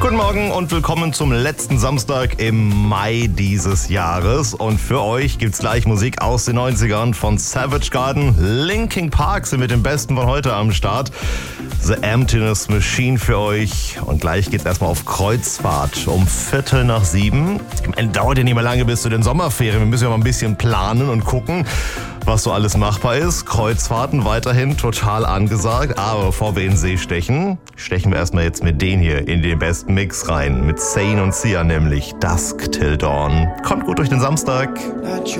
Guten Morgen und willkommen zum letzten Samstag im Mai dieses Jahres. Und für euch gibt's gleich Musik aus den 90ern von Savage Garden. Linkin Park sind mit dem Besten von heute am Start. The Emptiness Machine für euch. Und gleich geht's erstmal auf Kreuzfahrt um 6:45. Am Ende dauert ja nicht mehr lange bis zu den Sommerferien. Wir müssen ja mal ein bisschen planen und gucken, was so alles machbar ist. Kreuzfahrten weiterhin total angesagt. Aber bevor wir in den See stechen wir erstmal jetzt mit denen hier in den besten Mix rein. Mit Zayn und Sia nämlich Dusk Till Dawn. Kommt gut durch den Samstag.